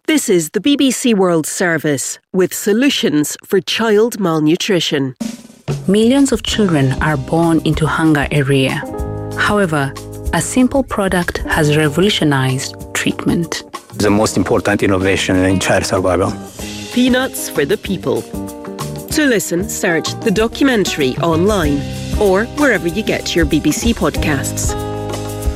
This is the BBC World Service with solutions for child malnutrition. Millions of children are born into hunger every year. However, a simple product has revolutionized treatment. The most important innovation in child survival. Peanuts for the people. To listen, search the documentary online or wherever you get your BBC podcasts.